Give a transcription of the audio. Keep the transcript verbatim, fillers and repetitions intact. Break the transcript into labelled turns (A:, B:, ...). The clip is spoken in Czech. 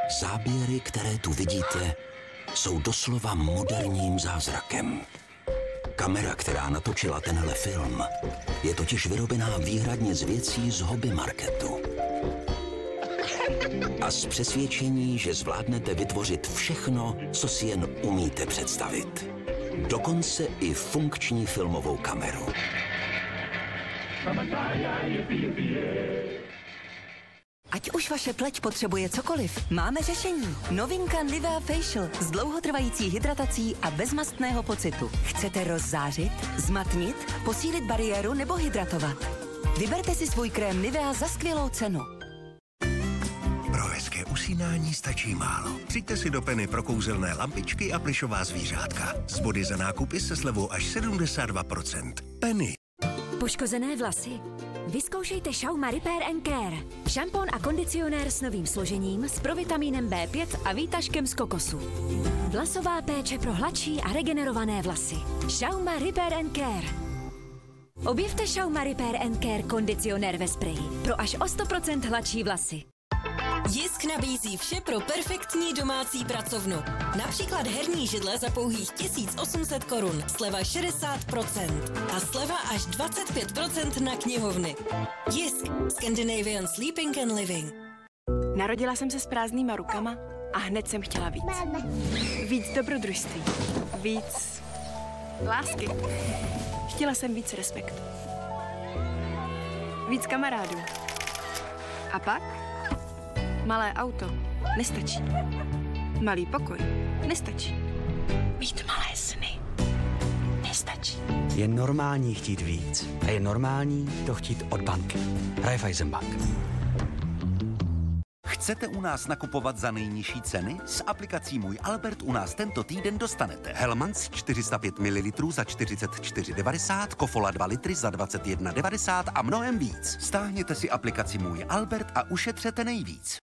A: Záběry, které tu vidíte, jsou doslova moderním zázrakem. Kamera, která natočila tenhle film, je totiž vyrobená výhradně z věcí z hobby marketu. A z přesvědčení, že zvládnete vytvořit všechno, co si jen umíte představit. Dokonce i funkční filmovou kameru.
B: Ať už vaše pleť potřebuje cokoliv, máme řešení. Novinka Nivea Facial s dlouhotrvající hydratací a bezmastného pocitu. Chcete rozzářit, zmatnit, posílit bariéru nebo hydratovat? Vyberte si svůj krém Nivea za skvělou cenu.
C: Pro hezké usínání stačí málo. Přijďte si do Penny pro kouzelné lampičky a plyšová zvířátka. Z body za nákupy se slevou až sedmdesát dva procent. Penny.
D: Poškozené vlasy? Vyzkoušejte Schauma Repair and Care. Šampon a kondicionér s novým složením, s provitamínem bé pět a výtažkem z kokosu. Vlasová péče pro hladší a regenerované vlasy. Schauma Repair and Care. Objevte Schauma Repair and Care kondicionér ve spreji pro až o sto procent hladší vlasy.
E: Jisk nabízí vše pro perfektní domácí pracovnu. Například herní židle za pouhých tisíc osm set korun, sleva šedesát procent a sleva až dvacet pět procent na knihovny. Jisk, Scandinavian Sleeping and Living.
F: Narodila jsem se s prázdnýma rukama a hned jsem chtěla víc. Víc dobrodružství. Víc lásky. Chtěla jsem víc respektu. Víc kamarádů. A pak? Malé auto nestačí. Malý pokoj nestačí. Mít malé sny nestačí.
G: Je normální chtít víc. A je normální to chtít od banky. Raiffeisenbank.
H: Chcete u nás nakupovat za nejnižší ceny? S aplikací Můj Albert u nás tento týden dostanete Hellmann's čtyři sta pět mililitrů za čtyřicet čtyři devadesát, Kofola dva litry za dvacet jedna devadesát a mnohem víc. Stáhněte si aplikaci Můj Albert a ušetřete nejvíc.